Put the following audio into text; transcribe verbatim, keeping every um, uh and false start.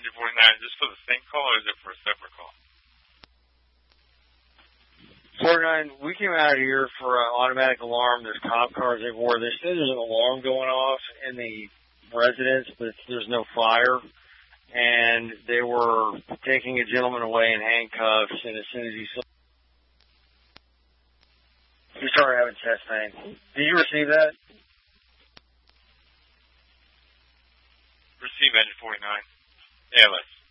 Engine forty-nine, is this for the same call or is it for a separate call? forty-nine, we came out here for an automatic alarm. There's cop cars everywhere. They said there's an alarm going off in the residence, but there's no fire. And they were taking a gentleman away in handcuffs, and as soon as he saw, he started having chest pain. Did you receive that? Receive Engine forty-nine. A L S.